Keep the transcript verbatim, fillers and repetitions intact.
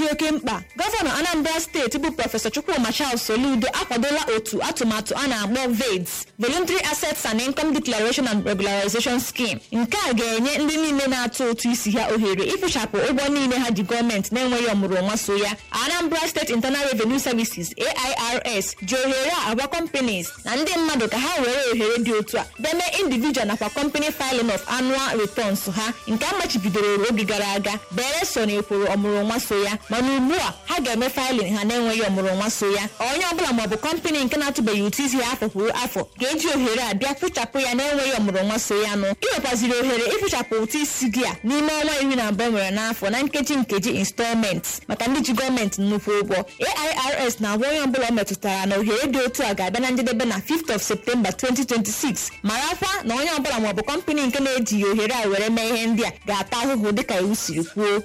oke mkpa. Gọvanọ Anambra steeti bụ Prọfesọ Chukwuma Charles Soludo akwadola otu atụmatụ a na-akpọ V A D S Voluntary Assets and Income Declaration and Regularization Scheme. Nke a ga-enye ndị niile na-atụ ụtụ isi ha ohere ịkwụchapụ ụgwọ niile ha ji gọọmenti na-enweghị ọmụrụnwa so ya. Anambra State Internal Revenue Services A I R S ji ohere a agwa companies na ndị mmadụ ka ha were ohere dị otu a deme individual nakwa company filing of annual returns ha nke a machibidoro oge gara aga bere so na ekworo ọmụrụnwa so ya, mana ugbu a ha ga-eme filing ha na-enweghị ọmụrụnwa so ya. Onye ọbụla maọbụ company nke na-atụbeghị ụtụ isi ya afọ kwuru afọ ga-eji ohere a bịa kwụchapụ ya na-enweghị ọmụrụnwa so ya nụ. Ị nwekwaziri ohere ịkwụchapụ ụtụ isi gị a n'ime ọnwa iri na abụọ nwere n'afọ na nkeji nkeji installments maka ndị ji gọọmenti nnukwu ụgwọ. A I R S na-agwa onye ọbụla metụtara na ohere dị otu a ga-abịa na njedebe na fifth of September twenty twenty-six. Marakwa na onye ọbụla maọbụ company nke na-ejighị ohere a were mee ihe ndị a ga-ata ahụhụ dịka iwu siri kwuo.